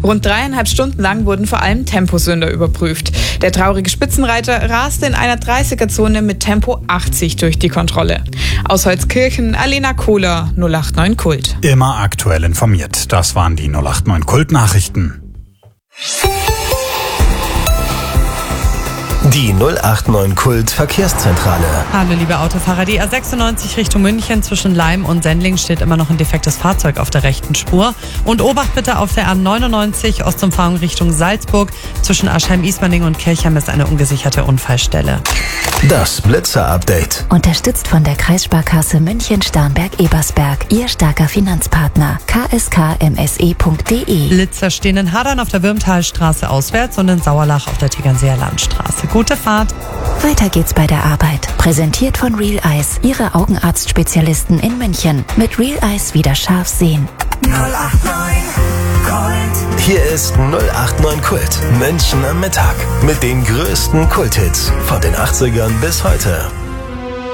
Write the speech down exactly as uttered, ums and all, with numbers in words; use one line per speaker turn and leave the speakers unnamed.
Rund dreieinhalb Stunden lang wurden vor allem Temposünder überprüft. Der traurige Spitzenreiter raste in einer dreißiger-Zone mit Tempo achtzig durch die Kontrolle. Aus Holzkirchen, Alena Kohler, null acht neun Kult.
Immer aktuell informiert. Das waren die null acht neun Kult-Nachrichten.
Die null acht neun Kult Verkehrszentrale.
Hallo liebe Autofahrer, die A sechsundneunzig Richtung München zwischen Leim und Sendling steht immer noch ein defektes Fahrzeug auf der rechten Spur. Und Obacht bitte auf der A neunundneunzig Ostumfahrung Richtung Salzburg. Zwischen Aschheim-Ismaning und Kirchheim ist eine ungesicherte Unfallstelle.
Das Blitzer-Update.
Unterstützt von der Kreissparkasse München-Starnberg-Ebersberg. Ihr starker Finanzpartner. k s k m s e punkt d e.
Blitzer stehen in Hadern auf der Würmtalstraße auswärts und in Sauerlach auf der Tegernseer Landstraße. Gute Fahrt.
Weiter geht's bei der Arbeit. Präsentiert von Real Eyes, Ihre Augenarztspezialisten in München. Mit Real Eyes wieder scharf sehen.
null acht neun Kult. Hier ist null acht neun Kult. München am Mittag. Mit den größten Kulthits von den achtzigern bis heute.